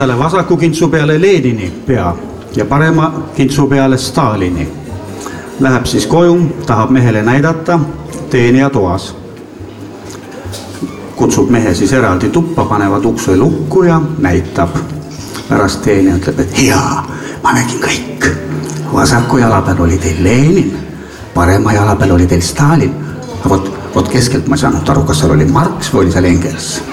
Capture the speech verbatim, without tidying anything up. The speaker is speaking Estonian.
Vasaku kintsu peale Lenini pea ja parema kintsu peale Stalini. Läheb siis koju, tahab mehele näidata teenija toas. Kutsub mehe siis eraldi tuppa, panevad ukse lukku ja näitab. Pärast teenija ütleb, et hea, ma nägin kõik. Vasaku jala peal oli teil Lenin, parema jala peal oli teil Stalin. Vot, vot keskelt ma ei saanud aru, kas seal oli Marx või oli seal Engels.